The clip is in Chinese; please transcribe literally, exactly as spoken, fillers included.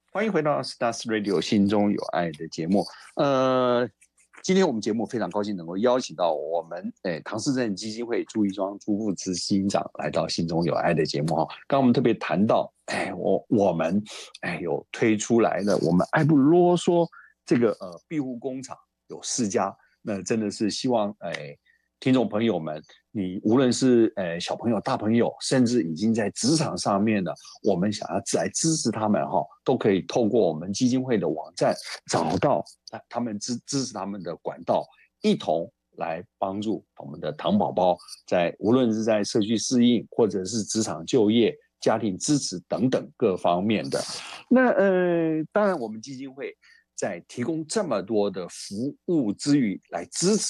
欢迎回到 Stars Radio 心中有爱的节目。呃，今天我们节目非常高兴能够邀请到我们诶唐氏症基金会朱一庄朱副执行长来到心中有爱的节目哈。刚刚我们特别谈到，哎，我我们哎有推出来的我们爱不啰嗦这个呃庇护工厂有四家，那真的是希望哎听众朋友们，你无论是呃小朋友、大朋友，甚至已经在职场上面的，我们想要来支持他们哈，都可以透过我们基金会的网站找到他们支支持他们的管道，一同来帮助我们的糖宝宝在无论是在社区适应，或者是职场就业、家庭支持等等各方面的。那呃，当然我们基金会在提供这么多的服务之余来支持